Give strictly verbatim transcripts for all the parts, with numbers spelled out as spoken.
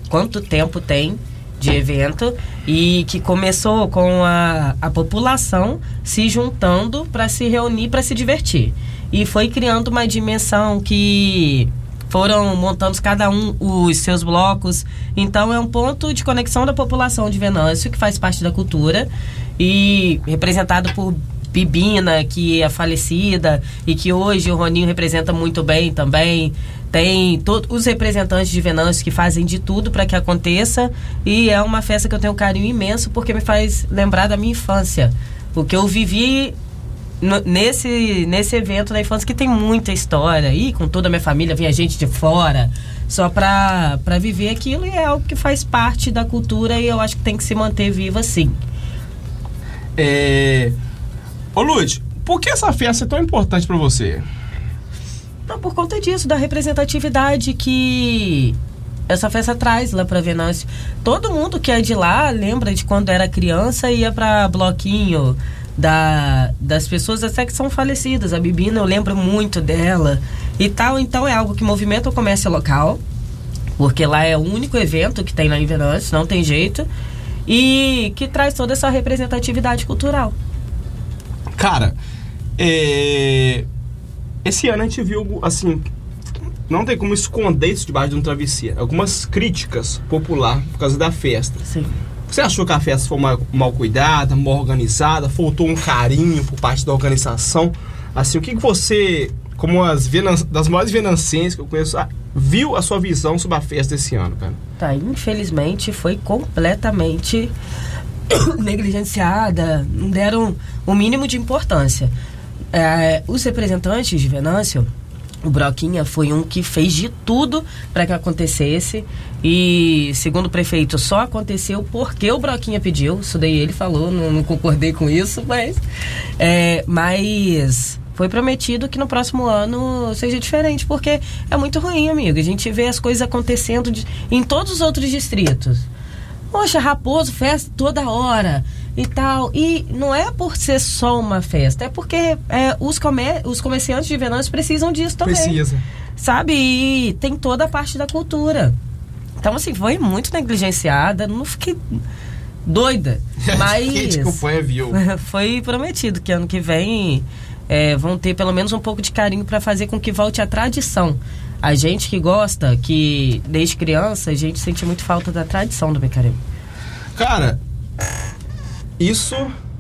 quanto tempo tem de evento e que começou com a, a população se juntando para se reunir, para se divertir. E foi criando uma dimensão que foram montando cada um os seus blocos. Então é um ponto de conexão da população de Venâncio, que faz parte da cultura, e representado por Bibina, que é falecida e que hoje o Roninho representa muito bem também. Tem todos os representantes de Venâncio que fazem de tudo para que aconteça, e é uma festa que eu tenho um carinho imenso porque me faz lembrar da minha infância, porque eu vivi no, nesse, nesse evento da infância, que tem muita história, e com toda a minha família vinha gente de fora só para para viver aquilo, e é algo que faz parte da cultura e eu acho que tem que se manter viva assim. É... Ô Lud, por que essa festa é tão importante para você? Não, por conta disso, da representatividade que essa festa traz lá pra Venâncio. Todo mundo que é de lá lembra de quando era criança e ia pra bloquinho da, das pessoas até que são falecidas. A Bibina, eu lembro muito dela e tal. Então é algo que movimenta o comércio local, porque lá é o único evento que tem lá em Venâncio, não tem jeito, e que traz toda essa representatividade cultural. Cara, é... esse ano a gente viu, assim, não tem como esconder isso debaixo de um travesseiro. Algumas críticas populares por causa da festa. Sim. Você achou que a festa foi mal, mal cuidada, mal organizada? Faltou um carinho por parte da organização? Assim, o que, que você, como as venan- das maiores venancenses que eu conheço, viu a sua visão sobre a festa desse ano, cara? Tá, infelizmente foi completamente negligenciada, não deram o mínimo de importância. É, os representantes de Venâncio, o Broquinha foi um que fez de tudo para que acontecesse, e segundo o prefeito só aconteceu porque o Broquinha pediu. Isso daí ele falou, não, não concordei com isso, mas é, mas foi prometido que no próximo ano seja diferente, porque é muito ruim, amigo, a gente vê as coisas acontecendo de, em todos os outros distritos. Poxa, Raposo, festa toda hora e tal. E não é por ser só uma festa, é porque é, os, comer, os comerciantes de Venâncio precisam disso também. Precisa. Sabe? E tem toda a parte da cultura. Então, assim, foi muito negligenciada. Não fiquei doida. Mas quem te acompanha viu. Foi prometido que ano que vem é, vão ter pelo menos um pouco de carinho para fazer com que volte a tradição. A gente que gosta, que desde criança, a gente sente muito falta da tradição do Mecarema. Cara, isso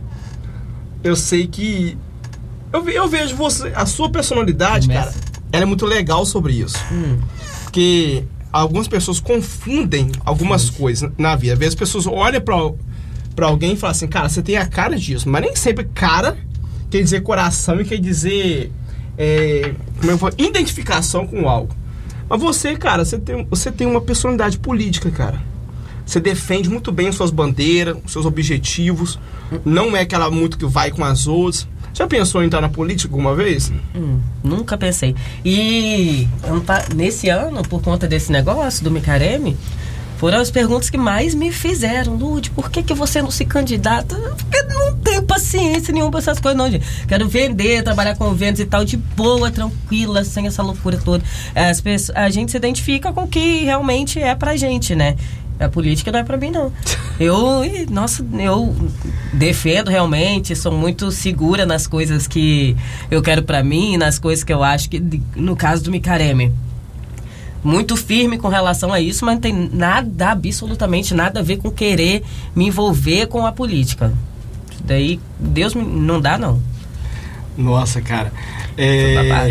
eu sei que eu, ve- eu vejo você, a sua personalidade, Começa. cara, ela é muito legal sobre isso. Hum. Porque algumas pessoas confundem algumas Sim. coisas na vida. Às vezes as pessoas olham pra, pra alguém e falam assim, cara, você tem a cara disso. Mas nem sempre cara quer dizer coração e quer dizer é, como eu falo, identificação com algo. Mas você, cara, você tem, você tem uma personalidade política, cara. Você defende muito bem as suas bandeiras, os seus objetivos. Não é aquela muito que vai com as outras. Já pensou em entrar na política alguma vez? Hum, nunca pensei. E ano pa- nesse ano, por conta desse negócio do Micareme, foram as perguntas que mais me fizeram. Lud, por que, que você não se candidata? Porque não tenho paciência nenhuma pra essas coisas, não, gente. Quero vender, trabalhar com vendas e tal, de boa, tranquila, sem essa loucura toda. As pessoas, a gente se identifica com o que realmente é pra gente, né? A política não é pra mim, não. Eu, ih, nossa, eu defendo realmente, sou muito segura nas coisas que eu quero pra mim, nas coisas que eu acho que, no caso do Micareme, muito firme com relação a isso, mas não tem nada, absolutamente nada a ver com querer me envolver com a política. Daí, Deus me, não dá, não. Nossa, cara. É...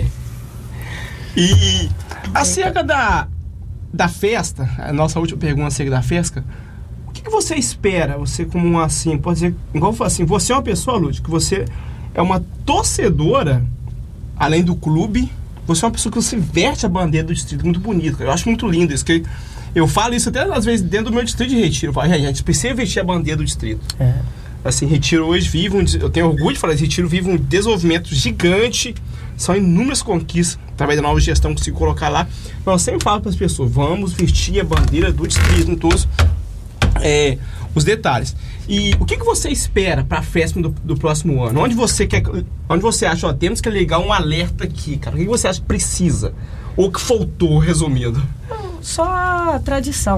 E acerca da, da festa, a nossa última pergunta acerca da festa, o que, que você espera? Você como um, assim, pode dizer, igual eu falo assim, você é uma pessoa, Lud, que você é uma torcedora, além do clube, você é uma pessoa que você veste a bandeira do distrito, muito bonito, cara. Eu acho muito lindo isso, que eu falo isso até às vezes dentro do meu distrito de Retiro. Eu falo, a gente precisa vestir a bandeira do distrito. É. Assim, Retiro hoje vive um, eu tenho orgulho de falar isso, Retiro vive um desenvolvimento gigante, são inúmeras conquistas, através da nova gestão que se colocar lá. Mas eu sempre falo para as pessoas, vamos vestir a bandeira do distrito em todos é, os detalhes. E o que, que você espera para a festa do, do próximo ano? Onde você quer, onde você acha, ó, temos que ligar um alerta aqui, cara? O que, que você acha que precisa? Ou que faltou, resumindo? Só a tradição.